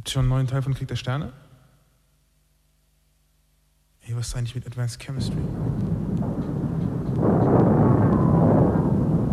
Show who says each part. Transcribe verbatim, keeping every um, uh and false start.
Speaker 1: Habt ihr schon einen neuen Teil von Krieg der Sterne? Ey, was ist eigentlich mit Advanced Chemistry?